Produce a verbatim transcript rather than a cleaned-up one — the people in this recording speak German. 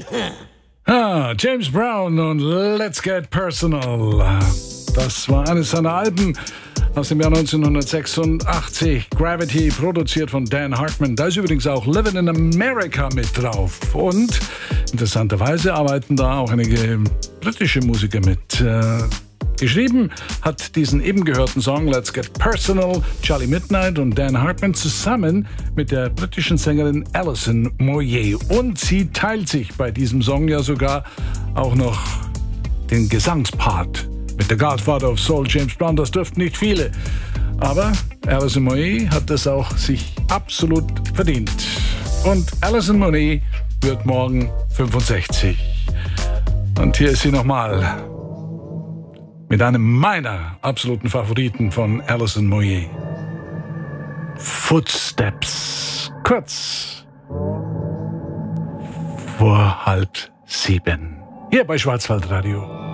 Ah, James Brown und Let's Get Personal. Das war eines seiner Alben aus dem Jahr neunzehnhundertsechsundachtzig. Gravity, produziert von Dan Hartman. Da ist übrigens auch Living in America mit drauf. Und interessanterweise arbeiten da auch einige britische Musiker mit. Äh, geschrieben hat diesen eben gehörten Song Let's Get Personal Charlie Midnight und Dan Hartman zusammen mit der britischen Sängerin Alison Moyet. Und sie teilt sich bei diesem Song ja sogar auch noch den Gesangspart mit der Godfather of Soul, James Brown. Das dürften nicht viele. Aber Alison Moyet hat es auch sich absolut verdient. Und Alison Moyet wird morgen fünfundsechzig. Und hier ist sie nochmal mit einem meiner absoluten Favoriten von Alison Moyet. Footsteps. Kurz vor halb sieben. Hier bei Schwarzwaldradio.